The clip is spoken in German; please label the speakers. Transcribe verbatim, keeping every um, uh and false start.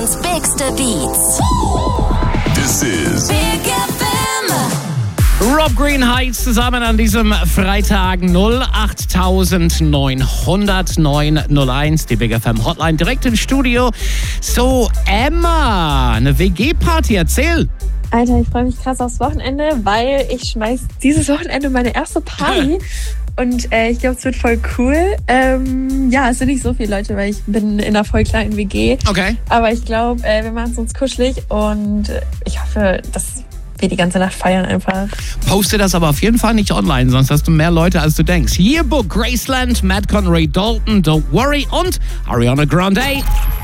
Speaker 1: Bigste Beats.
Speaker 2: This is
Speaker 1: Big F M.
Speaker 3: Rob Green Heights zusammen an diesem Freitag null acht neun null neun null eins, die Big F M Hotline direkt im Studio. So, Emma, eine W G-Party, erzähl.
Speaker 4: Alter, ich freue mich krass aufs Wochenende, weil ich schmeiß dieses Wochenende meine erste Party. Und äh, ich glaube, es wird voll cool. Ähm, ja, es sind nicht so viele Leute, weil ich bin in einer voll kleinen W G.
Speaker 3: Okay.
Speaker 4: Aber ich glaube, äh, wir machen es uns kuschelig und äh, ich hoffe, dass wir die ganze Nacht feiern einfach.
Speaker 3: Poste das aber auf jeden Fall nicht online, sonst hast du mehr Leute, als du denkst. Yearbook, Graceland, Matt Connery, Dalton, Don't Worry und Ariana Grande.